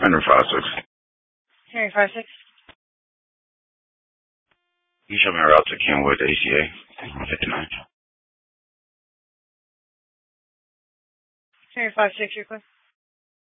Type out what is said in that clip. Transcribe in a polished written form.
Random 5-6. Harry 5-6. You show me a route to Kenwood, ACA. 59. Harry 5-6, your question.